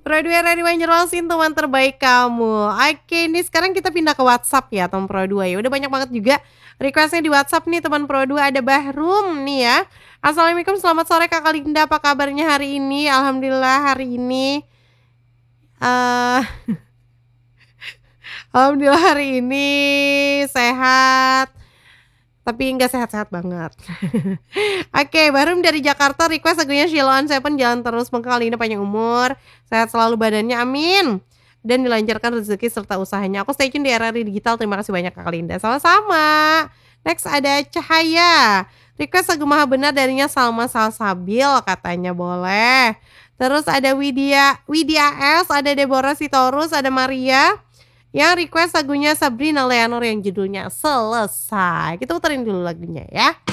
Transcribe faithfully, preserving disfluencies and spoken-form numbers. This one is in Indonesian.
Pro dua ready Banjarmasin teman terbaik kamu. Oke, ini sekarang kita pindah ke WhatsApp ya teman Pro dua ya. Udah banyak banget juga requestnya di WhatsApp nih teman Pro dua. Ada Bahrum nih ya. Assalamualaikum, selamat sore Kakak Linda. Apa kabarnya hari ini? Alhamdulillah hari ini uh, Alhamdulillah hari ini sehat. Tapi nggak sehat-sehat banget. Oke, Bahrum dari Jakarta request lagunya Sheila on Seven, jalan terus Mengkal ini panjang umur, sehat selalu badannya, amin. Dan dilancarkan rezeki serta usahanya. Aku stay tune di R R I Digital. Terima kasih banyak Kak Linda. Sama-sama. Next ada Cahaya. Request lagu Maha Benar darinya Salma Salsabil, katanya boleh. Terus ada Widya Widya S, ada Deborah Sitorus, ada Maria yang request lagunya Sabrina Leonor yang judulnya Selesai. Kita puterin dulu lagunya ya.